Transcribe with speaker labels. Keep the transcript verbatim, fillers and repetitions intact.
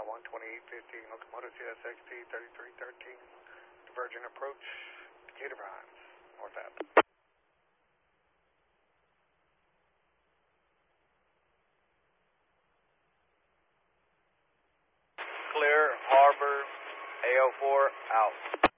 Speaker 1: one twenty-eight fifteen, locomotive C S X T thirty-three thirteen, divergent approach, Decatur Pines, north app.
Speaker 2: Clear, Harbor, A O four, out.